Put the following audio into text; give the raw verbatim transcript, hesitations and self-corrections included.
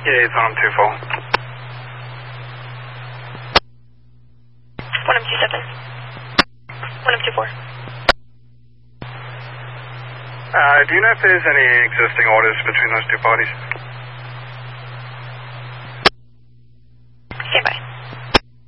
Yeah, it's on him two four. one M two seven. one M two four. Uh, do you know if there's any existing orders between those two parties?